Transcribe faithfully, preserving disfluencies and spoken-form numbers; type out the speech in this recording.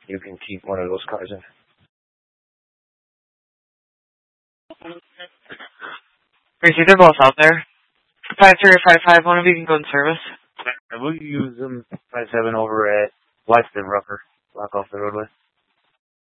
you can keep one of those cars in. Gracie, they're both out there. five three or five five, one of you can go in service. I will use them five seven over at West and Rucker. Block off the roadway.